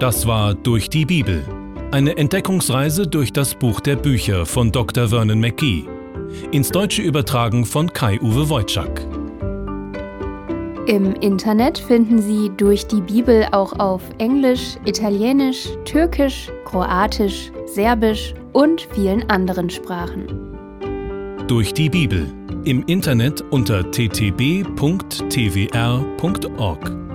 Das war Durch die Bibel. Eine Entdeckungsreise durch das Buch der Bücher von Dr. Vernon McGee. Ins Deutsche übertragen von Kai-Uwe Wojczak. Im Internet finden Sie Durch die Bibel auch auf Englisch, Italienisch, Türkisch, Kroatisch, Serbisch und vielen anderen Sprachen. Durch die Bibel. Im Internet unter ttb.twr.org.